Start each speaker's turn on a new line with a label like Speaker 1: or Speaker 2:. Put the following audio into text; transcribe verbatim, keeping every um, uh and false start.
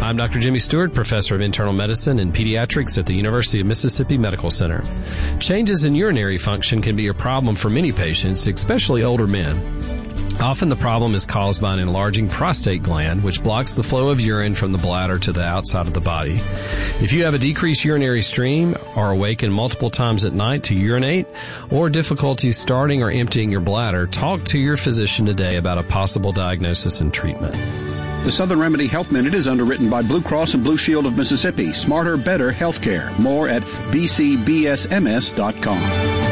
Speaker 1: I'm Doctor Jimmy Stewart, Professor of Internal Medicine and Pediatrics at the University of Mississippi Medical Center. Changes in urinary function can be a problem for many patients, especially older men. Often the problem is caused by an enlarging prostate gland, which blocks the flow of urine from the bladder to the outside of the body. If you have a decreased urinary stream, are awakened multiple times at night to urinate, or difficulty starting or emptying your bladder, talk to your physician today about a possible diagnosis and treatment.
Speaker 2: The Southern Remedy Health Minute is underwritten by Blue Cross and Blue Shield of Mississippi. Smarter, better healthcare. More at b c b s m s dot com.